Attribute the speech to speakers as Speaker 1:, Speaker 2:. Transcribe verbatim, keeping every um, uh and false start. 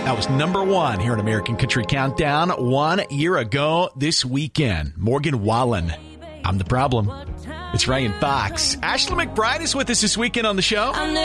Speaker 1: That was number one here in American Country Countdown one year ago this weekend. Morgan Wallen, I'm the Problem. It's Ryan Fox. Ashley McBride is with us this weekend on the show.